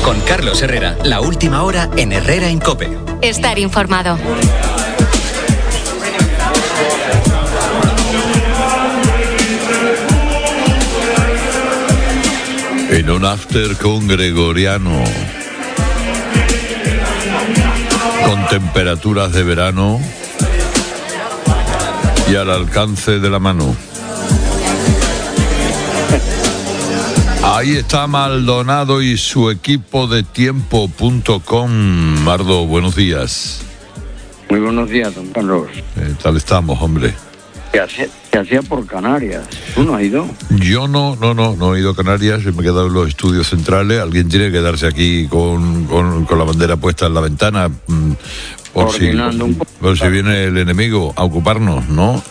Con Carlos Herrera, la última hora en Herrera en COPE. Estar informado. En un after con Gregoriano, con temperaturas de verano y al alcance de la mano. Ahí está Maldonado y su equipo de tiempo.com. Mardo, buenos días. Muy buenos días, don Carlos. ¿Qué tal estamos, hombre? ¿Qué hacía por Canarias? ¿Tú no has ido? Yo no he ido a Canarias, me he quedado en los estudios centrales. Alguien tiene que quedarse aquí con la bandera puesta en la ventana, por si viene el enemigo a ocuparnos, ¿no?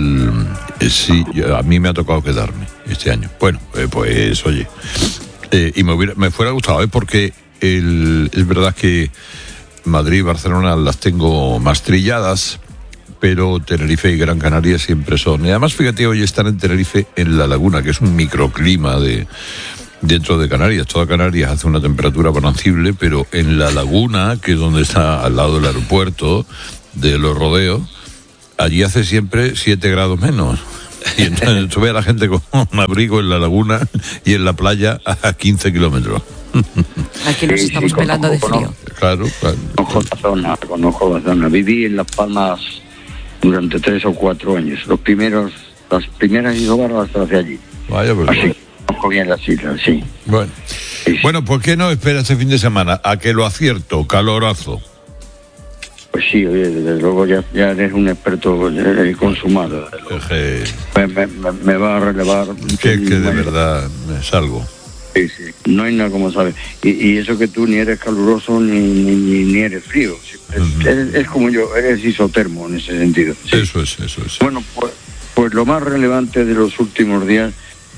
Sí, a mí me ha tocado quedarme este año. Bueno, pues oye, y me fuera gustado, porque es verdad que Madrid y Barcelona las tengo más trilladas, pero Tenerife y Gran Canaria siempre son. Y además, fíjate, hoy están en Tenerife, en La Laguna, que es un microclima dentro de Canarias. Toda Canarias hace una temperatura bonancible, pero en La Laguna, que es donde está al lado del aeropuerto de Los Rodeos, allí hace siempre 7 grados menos. Y entonces tú ves a la gente con un abrigo en La Laguna y en la playa a 15 kilómetros. Aquí nos estamos pelando de frío. Claro. Conozco la zona. Viví en Las Palmas durante 3 o 4 años. Las primeras isobaras las traje allí. Vaya, pues. Así conozco bien las islas, sí. Bueno, ¿por qué no esperas este fin de semana a que lo acierto? Calorazo. Pues sí, oye, desde luego ya eres un experto consumado. Me va a relevar. Que de verdad me salgo. Sí, no hay nada como sabes. Y eso que tú ni eres caluroso ni eres frío. Es como yo, eres isotermo en ese sentido. Sí. Eso es. Bueno, pues lo más relevante de los últimos días,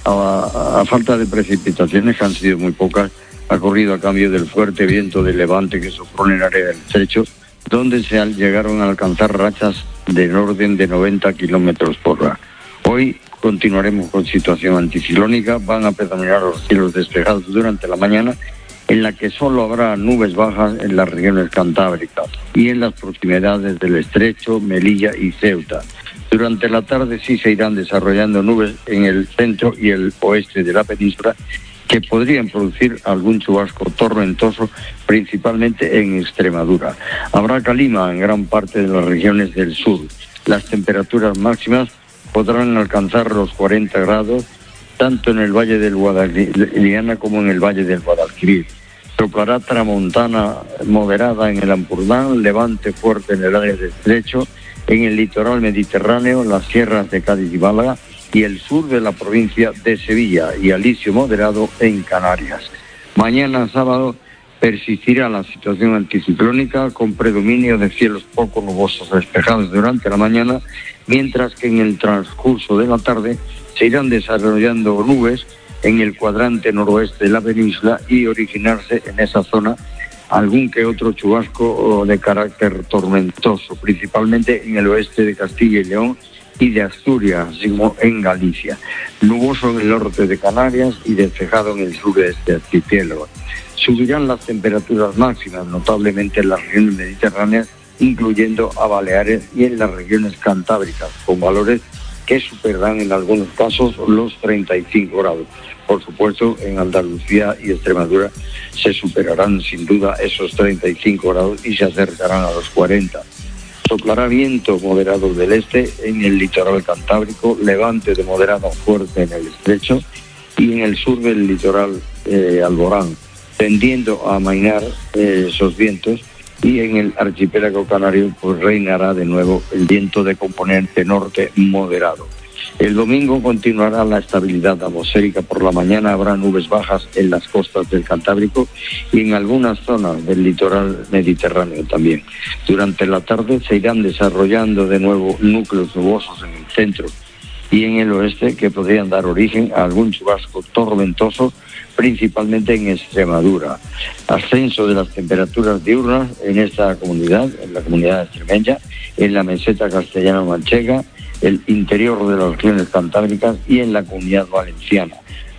a falta de precipitaciones, que han sido muy pocas, ha corrido a cambio del fuerte viento de levante que sopló en el área del estrecho, donde llegaron a alcanzar rachas del orden de 90 kilómetros por hora. Hoy continuaremos con situación anticiclónica, van a predominar los cielos despejados durante la mañana, en la que solo habrá nubes bajas en las regiones cantábricas y en las proximidades del estrecho, Melilla y Ceuta. Durante la tarde sí se irán desarrollando nubes en el centro y el oeste de la península, que podrían producir algún chubasco tormentoso, principalmente en Extremadura. Habrá calima en gran parte de las regiones del sur. Las temperaturas máximas podrán alcanzar los 40 grados, tanto en el Valle del Guadalquivir como en el Valle del Guadalquivir. Soplará tramontana moderada en el Ampurdán, levante fuerte en el área del estrecho, en el litoral mediterráneo, las sierras de Cádiz y Málaga, y el sur de la provincia de Sevilla, y alisio moderado en Canarias. Mañana sábado persistirá la situación anticiclónica con predominio de cielos poco nubosos despejados durante la mañana, mientras que en el transcurso de la tarde se irán desarrollando nubes en el cuadrante noroeste de la península y originarse en esa zona algún que otro chubasco de carácter tormentoso, principalmente en el oeste de Castilla y León y de Asturias, así como en Galicia. Nuboso en el norte de Canarias y despejado en el sur de este archipiélago. Subirán las temperaturas máximas notablemente en las regiones mediterráneas, incluyendo a Baleares y en las regiones cantábricas, con valores que superarán en algunos casos los 35 grados. Por supuesto, en Andalucía y Extremadura se superarán sin duda esos 35 grados y se acercarán a los 40. Soplará viento moderado del este en el litoral cantábrico, levante de moderado a fuerte en el estrecho y en el sur del litoral Alborán, tendiendo a amainar esos vientos, y en el archipiélago canario pues reinará de nuevo el viento de componente norte moderado. El domingo continuará la estabilidad atmosférica. Por la mañana habrá nubes bajas en las costas del Cantábrico y en algunas zonas del litoral mediterráneo también. Durante la tarde se irán desarrollando de nuevo núcleos nubosos en el centro y en el oeste que podrían dar origen a algún chubasco tormentoso, principalmente en Extremadura. Ascenso de las temperaturas diurnas en esta comunidad, en la comunidad extremeña, en la meseta castellano-manchega, el interior de las regiones cantábricas y en la comunidad valenciana.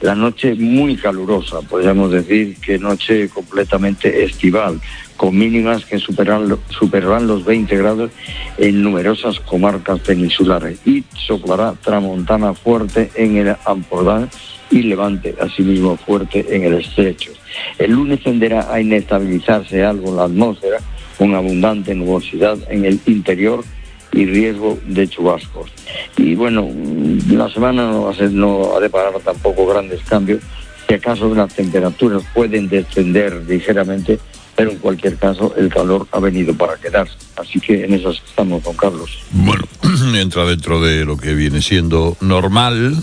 La noche muy calurosa, podríamos decir que noche completamente estival, con mínimas que superarán los 20 grados en numerosas comarcas peninsulares, y soplará tramontana fuerte en el Ampurdán y levante, asimismo fuerte en el estrecho. El lunes tenderá a inestabilizarse algo la atmósfera, con abundante nubosidad en el interior y riesgo de chubascos. Y bueno, la semana no ha de parar tampoco grandes cambios, si acaso las temperaturas pueden descender ligeramente, pero en cualquier caso el calor ha venido para quedarse. Así que en eso estamos, don Carlos. Bueno, entra dentro de lo que viene siendo normal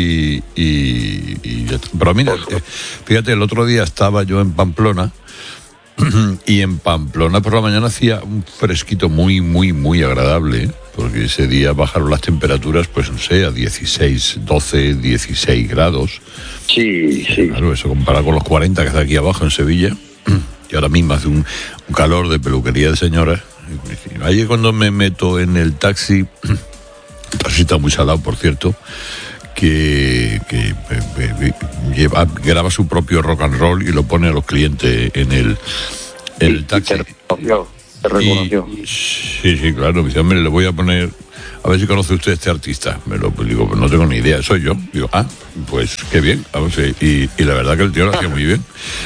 pero mira, fíjate, el otro día estaba yo en Pamplona, y en Pamplona por la mañana hacía un fresquito muy, muy, muy agradable, ¿eh? Porque ese día bajaron las temperaturas, pues no sé, a 16, 12, 16 grados. Sí. Claro, eso comparado con los 40 que está aquí abajo en Sevilla, y ahora mismo hace un calor de peluquería de señoras. Ayer cuando me meto en el taxi está muy salado, por cierto, que graba su propio rock and roll y lo pone a los clientes en el taxi. Te reconoció. Sí, claro. Me dice, hombre, le voy a poner, a ver si conoce usted a este artista. Digo, pues no tengo ni idea, soy yo. Digo, pues qué bien. Y la verdad que el tío lo hacía muy bien.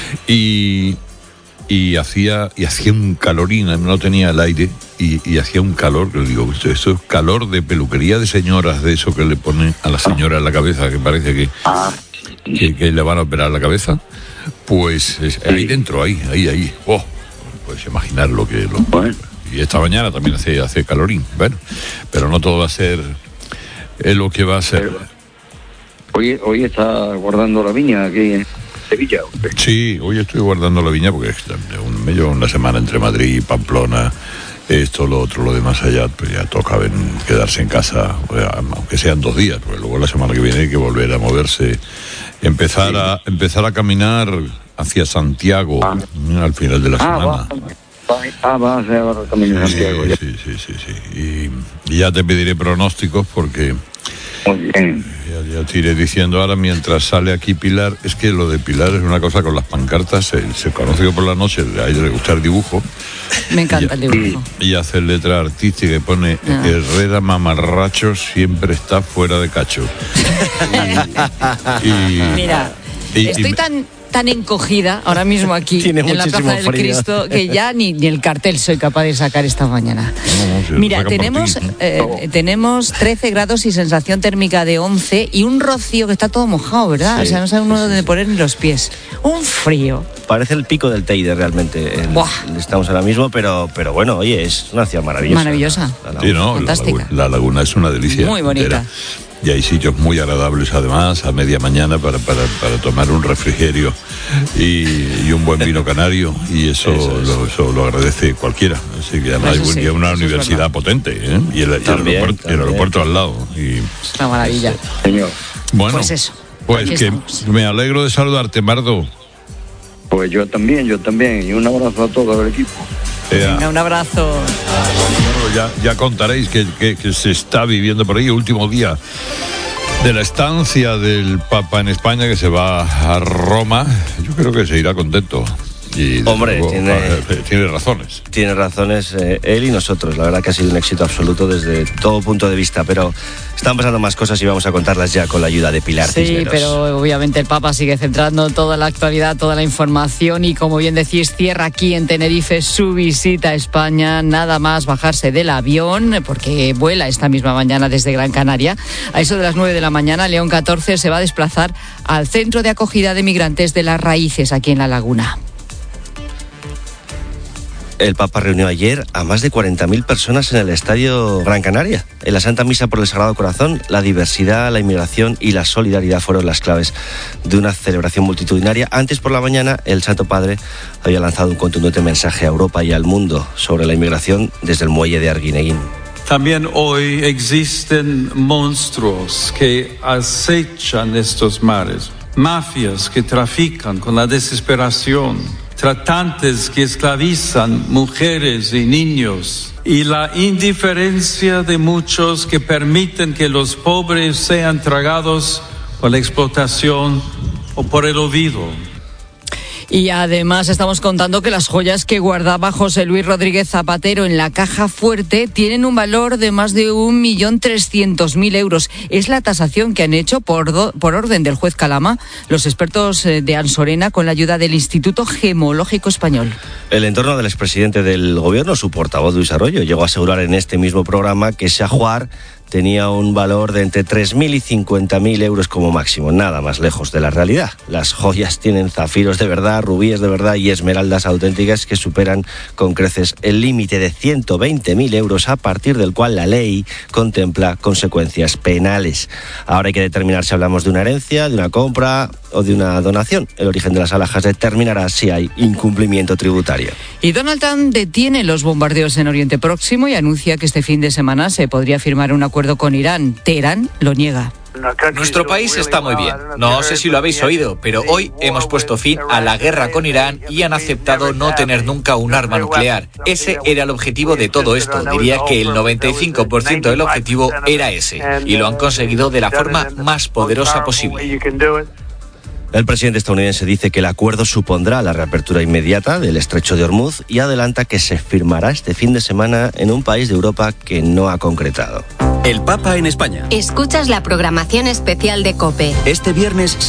Y hacía un calorín, no tenía el aire, y hacía un calor, que le digo, esto es calor de peluquería de señoras, de eso que le ponen a la señora en la cabeza, que parece que le van a operar la cabeza. Pues ahí dentro, ahí. Oh, puedes imaginar lo que... Y esta mañana también hace calorín, bueno, pero no todo va a ser lo que va a ser. Hoy está guardando la viña aquí en Sevilla. Sí, hoy estoy guardando la viña porque me llevo una semana entre Madrid y Pamplona, esto, lo otro, lo demás allá, pues ya toca quedarse en casa, aunque sean 2 días, porque luego la semana que viene hay que volver a moverse, empezar a caminar hacia Santiago al final de la semana. Va a ser caminar Santiago. Sí. Y ya te pediré pronósticos porque... Muy bien. Ya te iré diciendo ahora mientras sale aquí Pilar. Es que lo de Pilar es una cosa con las pancartas. Se conoció por la noche, a ella le gusta el dibujo. Me encanta el dibujo. Y hace letra artística que pone Herrera Mamarracho siempre está fuera de cacho. Mira, estoy tan encogida ahora mismo aquí en la Plaza del Cristo que ya ni el cartel soy capaz de sacar esta mañana. Mira, tenemos 13 grados y sensación térmica de 11 y un rocío que está todo mojado, ¿verdad? Sí, o sea, no sabe uno dónde poner ni los pies. Un frío. Parece el pico del Teide realmente. Estamos ahora mismo, pero bueno, oye, es una ciudad maravillosa. Maravillosa. Sí, no, fantástica. La laguna es una delicia. Muy bonita. Entera. Y hay sitios muy agradables además a media mañana para tomar un refrigerio y un buen vino canario, y eso lo agradece cualquiera. Así que además hay una universidad potente, ¿eh? y el aeropuerto al lado. Es una maravilla. Señor. Bueno, pues eso. Pues que me alegro de saludarte, Mardo. Pues yo también, y un abrazo a todo el equipo. Venga, un abrazo. Bueno, ya contaréis que se está viviendo por ahí, último día de la estancia del Papa en España, que se va a Roma. Yo creo que se irá contento. Y hombre, luego, tiene razones. Tiene razones él y nosotros. La verdad que ha sido un éxito absoluto desde todo punto de vista, pero están pasando más cosas y vamos a contarlas ya con la ayuda de Pilar Cisneros. Sí, pero obviamente el Papa sigue centrando toda la actualidad, toda la información, y como bien decís, cierra aquí en Tenerife su visita a España. Nada más bajarse del avión, porque vuela esta misma mañana desde Gran Canaria. A eso de las 9 de la mañana, León 14 se va a desplazar al Centro de Acogida de Migrantes de Las Raíces, aquí en La Laguna. El Papa reunió ayer a más de 40.000 personas en el Estadio Gran Canaria. En la Santa Misa por el Sagrado Corazón, la diversidad, la inmigración y la solidaridad fueron las claves de una celebración multitudinaria. Antes por la mañana, el Santo Padre había lanzado un contundente mensaje a Europa y al mundo sobre la inmigración desde el muelle de Arguineguín. También hoy existen monstruos que acechan estos mares, mafias que trafican con la desesperación, tratantes que esclavizan mujeres y niños, y la indiferencia de muchos que permiten que los pobres sean tragados por la explotación o por el olvido. Y además estamos contando que las joyas que guardaba José Luis Rodríguez Zapatero en la caja fuerte tienen un valor de más de 1.300.000 euros. Es la tasación que han hecho por orden del juez Calama los expertos de Ansorena con la ayuda del Instituto Gemológico Español. El entorno del expresidente del gobierno, su portavoz Luis Arroyo, llegó a asegurar en este mismo programa que ese ajuar tenía un valor de entre 3.000 y 50.000 euros como máximo, nada más lejos de la realidad. Las joyas tienen zafiros de verdad, rubíes de verdad y esmeraldas auténticas que superan con creces el límite de 120.000 euros, a partir del cual la ley contempla consecuencias penales. Ahora hay que determinar si hablamos de una herencia, de una compra o de una donación. El origen de las alhajas determinará si hay incumplimiento tributario. Y Donald Trump detiene los bombardeos en Oriente Próximo y anuncia que este fin de semana se podría firmar un acuerdo con Irán. Teherán lo niega. Nuestro país está muy bien. No sé si lo habéis oído, pero hoy hemos puesto fin a la guerra con Irán y han aceptado no tener nunca un arma nuclear. Ese era el objetivo de todo esto. Diría que el 95% del objetivo era ese. Y lo han conseguido de la forma más poderosa posible. El presidente estadounidense dice que el acuerdo supondrá la reapertura inmediata del estrecho de Hormuz y adelanta que se firmará este fin de semana en un país de Europa que no ha concretado. El Papa en España. Escuchas la programación especial de COPE. Este viernes